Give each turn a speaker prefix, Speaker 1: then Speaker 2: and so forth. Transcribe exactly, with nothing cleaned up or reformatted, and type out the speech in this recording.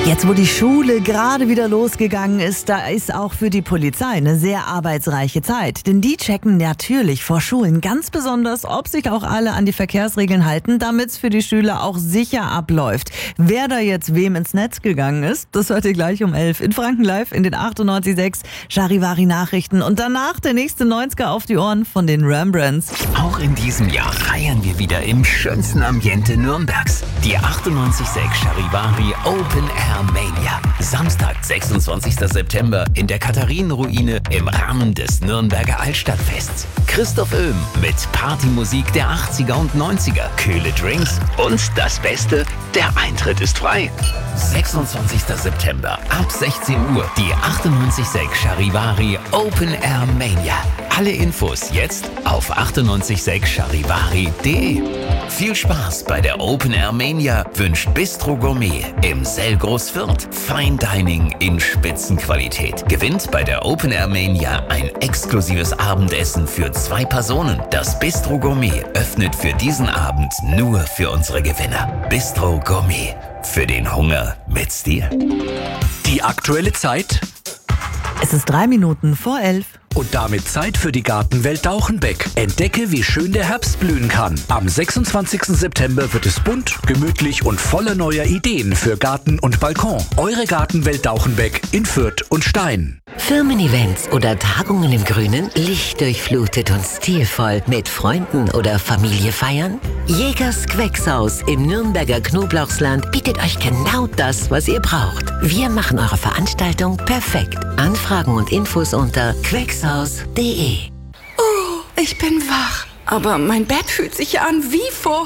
Speaker 1: Jetzt, wo die Schule gerade wieder losgegangen ist, da ist auch für die Polizei eine sehr arbeitsreiche Zeit. Denn die checken natürlich vor Schulen ganz besonders, ob sich auch alle an die Verkehrsregeln halten, damit es für die Schüler auch sicher abläuft. Wer da jetzt wem ins Netz gegangen ist, das hört ihr gleich um elf in Franken Live in den achtundneunzig Komma sechs Charivari Nachrichten. Und danach der nächste neunziger auf die Ohren von den Rembrandts.
Speaker 2: Auch in diesem Jahr feiern wir wieder im schönsten Ambiente Nürnbergs. Die achtundneunzig Komma sechs Charivari Open Air Mania. Samstag, sechsundzwanzigster September in der Katharinenruine im Rahmen des Nürnberger Altstadtfests. Christoph Öhm mit Partymusik der achtziger und neunziger, kühle Drinks und das Beste, der Eintritt ist frei. sechsundzwanzigster September ab sechzehn Uhr die achtundneunzig Komma sechs Charivari Open Air Mania. Alle Infos jetzt auf achtundneunzig Komma sechs charivari punkt de. Viel Spaß bei der Open Air Mania wünscht Bistro Gourmet im Selgros Fürth. Fine Dining in Spitzenqualität. Gewinnt bei der Open Air Mania ein exklusives Abendessen für zwei Personen. Das Bistro Gourmet öffnet für diesen Abend nur für unsere Gewinner. Bistro Gourmet. Für den Hunger mit Stil.
Speaker 3: Die aktuelle Zeit.
Speaker 1: Es ist drei Minuten vor elf.
Speaker 3: Und damit Zeit für die Gartenwelt Dauchenbeck. Entdecke, wie schön der Herbst blühen kann. Am sechsundzwanzigsten September wird es bunt, gemütlich und voller neuer Ideen für Garten und Balkon. Eure Gartenwelt Dauchenbeck in Fürth und Stein.
Speaker 4: Firmen-Events oder Tagungen im Grünen, lichtdurchflutet und stilvoll mit Freunden oder Familie feiern? Jägers Queckshaus im Nürnberger Knoblauchsland bietet euch genau das, was ihr braucht. Wir machen eure Veranstaltung perfekt. Anfragen und Infos unter queckshaus punkt de.
Speaker 5: Oh, ich bin wach. Aber mein Bett fühlt sich an wie vor